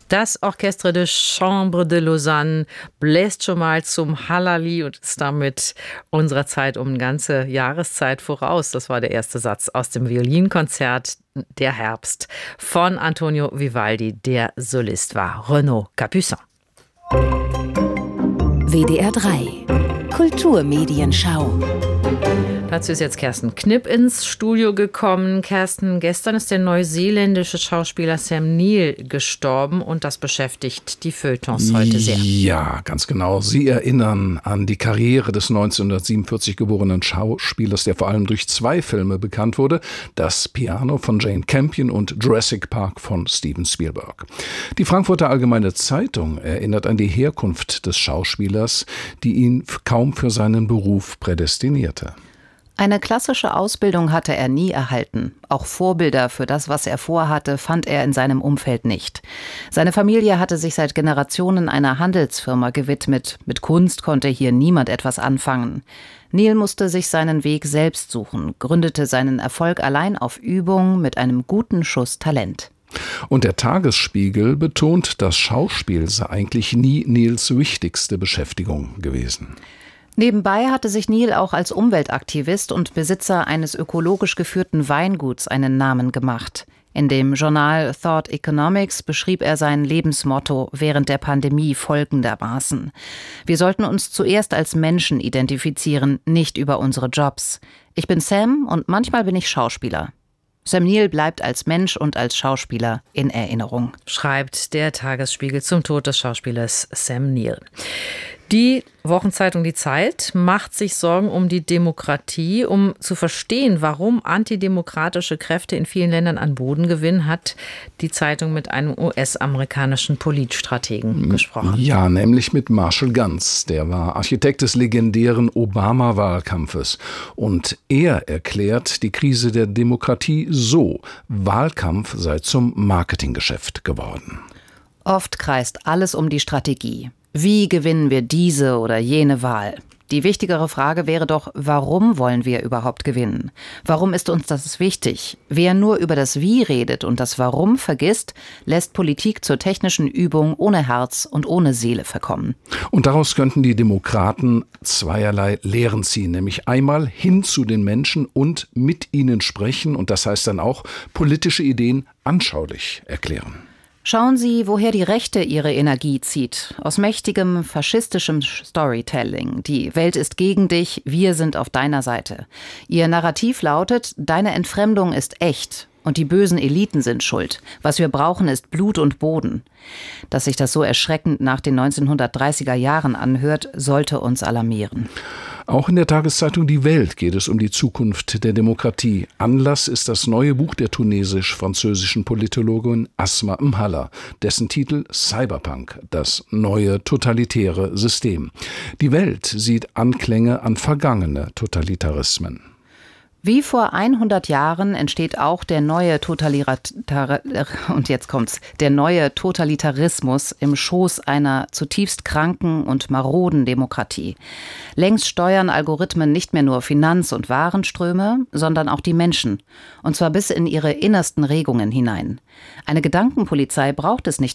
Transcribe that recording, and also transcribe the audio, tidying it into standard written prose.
Das Orchestre de Chambre de Lausanne bläst schon mal zum Hallali und ist damit unserer Zeit um eine ganze Jahreszeit voraus. Das war der erste Satz aus dem Violinkonzert Der Herbst von Antonio Vivaldi. Der Solist war Renaud Capuçon. WDR 3 Kulturmedienschau. Dazu ist jetzt Kerstin Knipp ins Studio gekommen. Kerstin, gestern ist der neuseeländische Schauspieler Sam Neill gestorben und das beschäftigt die Feuilletons heute sehr. Ja, ganz genau. Sie erinnern an die Karriere des 1947 geborenen Schauspielers, der vor allem durch 2 Filme bekannt wurde: Das Piano von Jane Campion und Jurassic Park von Steven Spielberg. Die Frankfurter Allgemeine Zeitung erinnert an die Herkunft des Schauspielers, die ihn kaum für seinen Beruf prädestinierte. Eine klassische Ausbildung hatte er nie erhalten. Auch Vorbilder für das, was er vorhatte, fand er in seinem Umfeld nicht. Seine Familie hatte sich seit Generationen einer Handelsfirma gewidmet. Mit Kunst konnte hier niemand etwas anfangen. Neill musste sich seinen Weg selbst suchen, gründete seinen Erfolg allein auf Übung mit einem guten Schuss Talent. Und der Tagesspiegel betont, das Schauspiel sei eigentlich nie Neills wichtigste Beschäftigung gewesen. Nebenbei hatte sich Neill auch als Umweltaktivist und Besitzer eines ökologisch geführten Weinguts einen Namen gemacht. In dem Journal Thought Economics beschrieb er sein Lebensmotto während der Pandemie folgendermaßen: Wir sollten uns zuerst als Menschen identifizieren, nicht über unsere Jobs. Ich bin Sam und manchmal bin ich Schauspieler. Sam Neill bleibt als Mensch und als Schauspieler in Erinnerung. Schreibt der Tagesspiegel zum Tod des Schauspielers Sam Neill. Die Wochenzeitung Die Zeit macht sich Sorgen um die Demokratie. Um zu verstehen, warum antidemokratische Kräfte in vielen Ländern an Boden gewinnen, hat die Zeitung mit einem US-amerikanischen Politstrategen gesprochen. Ja, nämlich mit Marshall Ganz. Der war Architekt des legendären Obama-Wahlkampfes. Und er erklärt die Krise der Demokratie so: Wahlkampf sei zum Marketinggeschäft geworden. Oft kreist alles um die Strategie. Wie gewinnen wir diese oder jene Wahl? Die wichtigere Frage wäre doch, warum wollen wir überhaupt gewinnen? Warum ist uns das wichtig? Wer nur über das Wie redet und das Warum vergisst, lässt Politik zur technischen Übung ohne Herz und ohne Seele verkommen. Und daraus könnten die Demokraten zweierlei Lehren ziehen, nämlich einmal hin zu den Menschen und mit ihnen sprechen, und das heißt dann auch politische Ideen anschaulich erklären. Schauen Sie, woher die Rechte ihre Energie zieht. Aus mächtigem, faschistischem Storytelling. Die Welt ist gegen dich, wir sind auf deiner Seite. Ihr Narrativ lautet: Deine Entfremdung ist echt und die bösen Eliten sind schuld. Was wir brauchen, ist Blut und Boden. Dass sich das so erschreckend nach den 1930er Jahren anhört, sollte uns alarmieren. Auch in der Tageszeitung Die Welt geht es um die Zukunft der Demokratie. Anlass ist das neue Buch der tunesisch-französischen Politologin Asma Mhalla, dessen Titel Cyberpunk, das neue totalitäre System. Die Welt sieht Anklänge an vergangene Totalitarismen. Wie vor 100 Jahren entsteht auch der neue Totalitarismus im Schoß einer zutiefst kranken und maroden Demokratie. Längst steuern Algorithmen nicht mehr nur Finanz- und Warenströme, sondern auch die Menschen. Und zwar bis in ihre innersten Regungen hinein. Eine Gedankenpolizei braucht es nicht